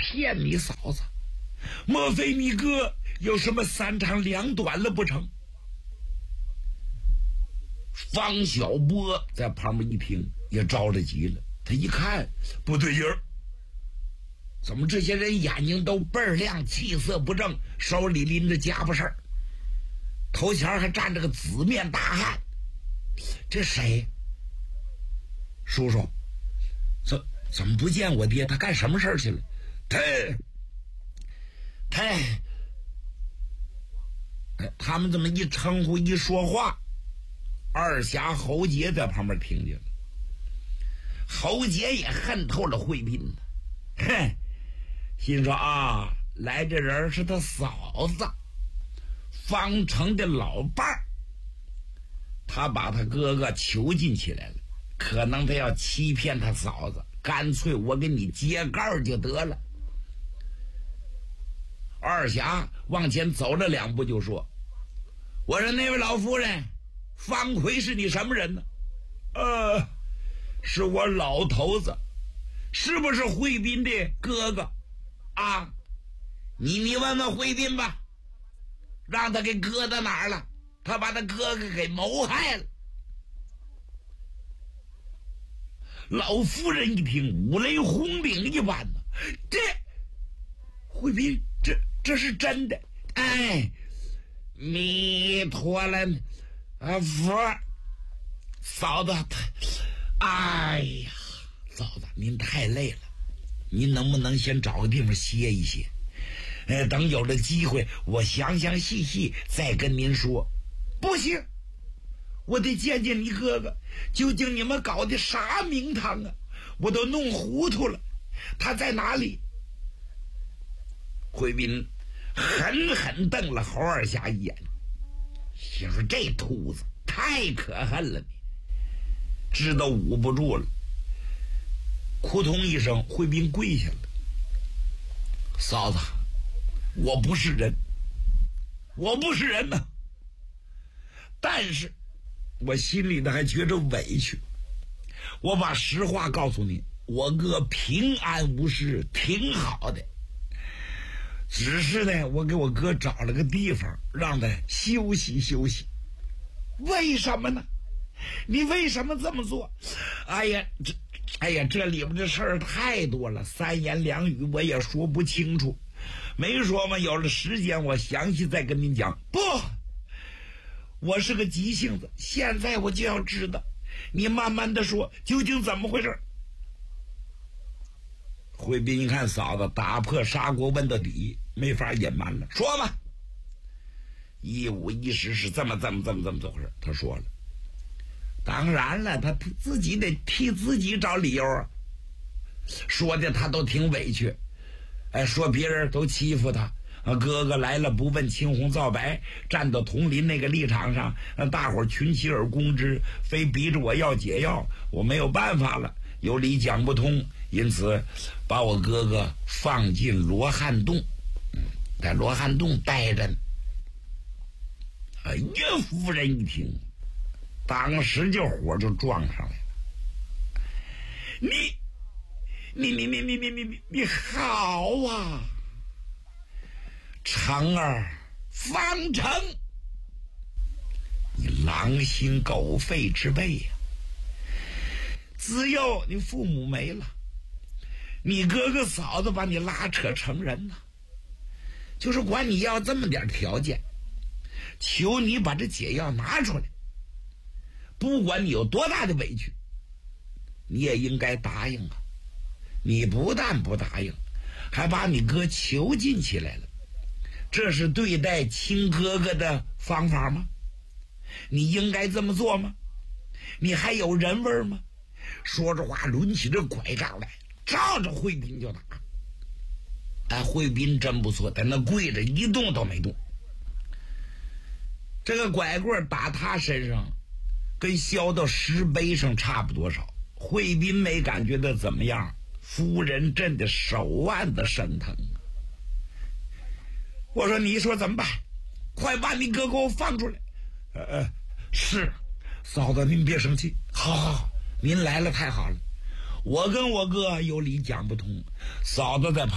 骗你嫂子？莫非你哥有什么三长两短了不成？方小波在旁边一听也着了急了，他一看不对劲儿，怎么这些人眼睛都倍儿亮，气色不正，手里拎着家伙事儿，头前还站着个紫面大汉，这谁？叔叔，怎么不见我爹？他干什么事儿去了？他们这么一称呼一说话，二侠侯杰在旁边听见了。侯杰也恨透了惠斌了，心说啊，来这人是他嫂子方成的老伴儿，他把他哥哥囚禁起来了，可能他要欺骗他嫂子，干脆我给你揭盖就得了。二侠往前走了2步就说：“我说那位老夫人，方奎是你什么人呢？”是我老头子，是不是惠斌的哥哥啊？你问问惠斌吧，让他给搁到哪儿了？他把他哥哥给谋害了。老夫人一听，五雷轰顶一般呢，这惠斌这是真的。哎，弥陀了佛，嫂子，哎呀，嫂子您太累了，您能不能先找个地方歇一歇？等有了机会我详细细再跟您说。不行，我得见见你哥哥，究竟你们搞的啥名堂啊？我都弄糊涂了，他在哪里？惠斌狠狠瞪了侯二侠一眼，心说这秃子太可恨了，你知道捂不住了。扑通一声，惠斌跪下了。嫂子，我不是人，我不是人呐，但是我心里呢还觉着委屈。我把实话告诉你，我哥平安无事，挺好的。只是呢，我给我哥找了个地方，让他休息休息。为什么呢？你为什么这么做？哎呀，这里边的事儿太多了，三言两语我也说不清楚。没说嘛，有了时间我详细再跟您讲。不，我是个急性子，现在我就要知道，你慢慢的说，究竟怎么回事？惠斌一看嫂子打破砂锅问到底，没法隐瞒了，说吧。151是这么回事。他说了，当然了，他自己得替自己找理由啊。说的他都挺委屈，说别人都欺负他，哥哥来了不问青红皂白，站到佟林那个立场上，让大伙群起而攻之，非逼着我要解药，我没有办法了，有理讲不通，因此把我哥哥放进罗汉洞，在罗汉洞待着呢。岳夫人一听，当时就火就撞上来了。你好啊，成儿，方成，你狼心狗肺之辈呀！只有你父母没了，你哥哥嫂子把你拉扯成人了，就是管你要这么点条件，求你把这解药拿出来，不管你有多大的委屈，你也应该答应啊！你不但不答应，还把你哥囚禁起来了，这是对待亲哥哥的方法吗？你应该这么做吗？你还有人味吗？说着话抡起这拐杖来，照着惠斌就打。惠斌真不错，在那跪着一动都没动。这个拐棍打他身上跟削到石碑上差不多少，惠斌没感觉到怎么样，夫人震得手腕子生疼。我说你说怎么办？快把你哥给我放出来。是嫂子您别生气，好，您来了太好了，我跟我哥有理讲不通，嫂子在旁